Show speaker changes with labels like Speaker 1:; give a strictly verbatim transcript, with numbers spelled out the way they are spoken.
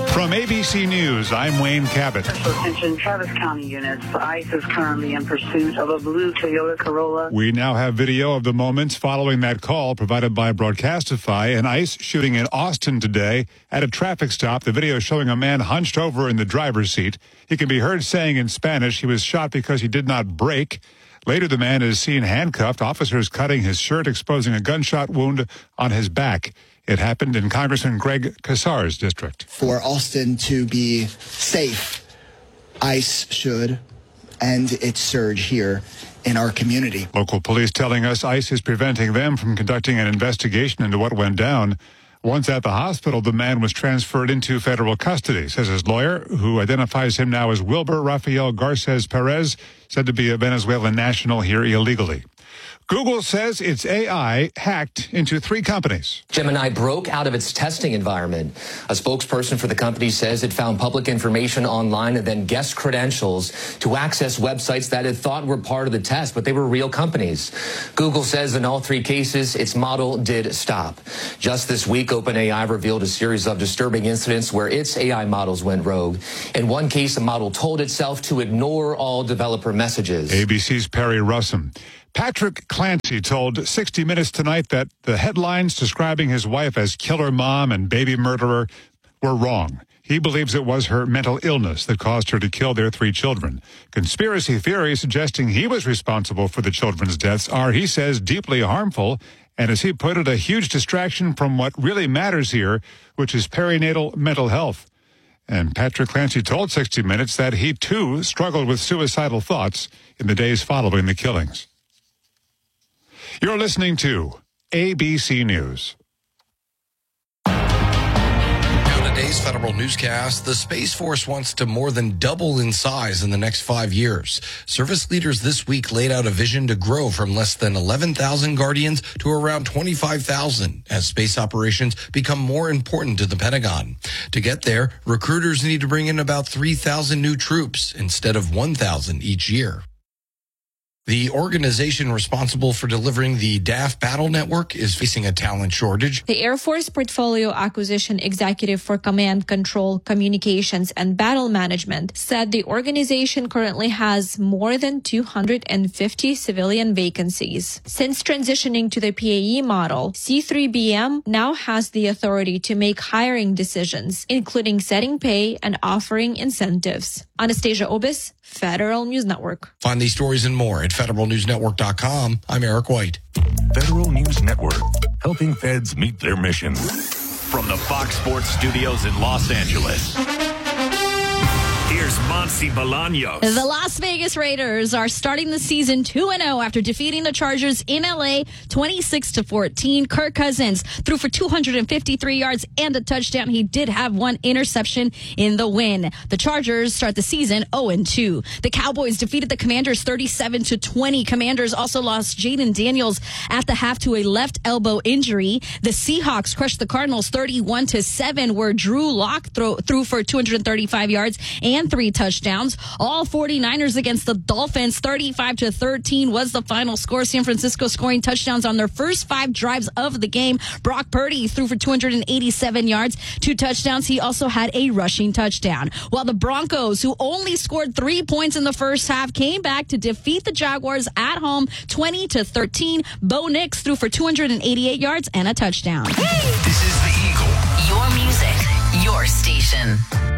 Speaker 1: From A B C News, I'm Wayne Cabot.
Speaker 2: Special attention, Travis County units. ICE is currently in pursuit of a blue Toyota Corolla.
Speaker 1: We now have video of the moments following that call provided by Broadcastify. An ICE shooting in Austin today at a traffic stop. The video showing a man hunched over in the driver's seat. He can be heard saying in Spanish he was shot because he did not brake. Later, the man is seen handcuffed. Officers cutting his shirt, exposing a gunshot wound on his back. It happened in Congressman Greg Casar's district.
Speaker 3: For Austin to be safe, ICE should end its surge here in our community.
Speaker 1: Local police telling us ICE is preventing them from conducting an investigation into what went down. Once at the hospital, the man was transferred into federal custody, says his lawyer, who identifies him now as Wilber Rafael Garces Perez, said to be a Venezuelan national here illegally. Google says its A I hacked into three companies.
Speaker 4: Gemini broke out of its testing environment. A spokesperson for the company says it found public information online and then guessed credentials to access websites that it thought were part of the test, but they were real companies. Google says in all three cases, its model did stop. Just this week, OpenAI revealed a series of disturbing incidents where its A I models went rogue. In one case, the model told itself to ignore all developer messages.
Speaker 1: A B C's Perry Russum. Patrick Clancy told sixty minutes tonight that the headlines describing his wife as killer mom and baby murderer were wrong. He believes it was her mental illness that caused her to kill their three children. Conspiracy theories suggesting he was responsible for the children's deaths are, he says, deeply harmful, and as he put it, a huge distraction from what really matters here, which is perinatal mental health. And Patrick Clancy told sixty minutes that he, too, struggled with suicidal thoughts in the days following the killings. You're listening to A B C News.
Speaker 5: Now today's federal newscast, the Space Force wants to more than double in size in the next five years. Service leaders this week laid out a vision to grow from less than eleven thousand Guardians to around twenty-five thousand as space operations become more important to the Pentagon. To get there, recruiters need to bring in about three thousand new troops instead of one thousand each year. The organization responsible for delivering the D A F Battle Network is facing a talent shortage.
Speaker 6: The Air Force Portfolio Acquisition Executive for Command, Control, Communications, and Battle Management said the organization currently has more than two hundred fifty civilian vacancies. Since transitioning to the P A E model, C three B M now has the authority to make hiring decisions, including setting pay and offering incentives. Anastasia Obis, Federal News Network.
Speaker 5: Find these stories and more at federal news network dot com. I'm Eric White.
Speaker 7: Federal News Network, helping feds meet their mission.
Speaker 8: From the Fox Sports Studios in Los Angeles, here's Monty Bolaños.
Speaker 9: The Las Vegas Raiders are starting the season two and oh after defeating the Chargers in L A twenty-six to fourteen. Kirk Cousins threw for two hundred fifty-three yards and a touchdown. He did have one interception in the win. The Chargers start the season oh and two. The Cowboys defeated the Commanders thirty-seven to twenty. Commanders also lost Jaden Daniels at the half to a left elbow injury. The Seahawks crushed the Cardinals thirty-one to seven, where Drew Lock throw, threw for two hundred thirty-five yards and three touchdowns. All 49ers against the Dolphins, thirty-five to thirteen was the final score. San Francisco scoring touchdowns on their first five drives of the game. Brock Purdy threw for two hundred eighty-seven yards, two touchdowns. He also had a rushing touchdown. While the Broncos, who only scored three points in the first half, came back to defeat the Jaguars at home twenty to thirteen. Bo Nix threw for two hundred eighty-eight yards and a touchdown.
Speaker 10: This is The Eagle. Your music, your station.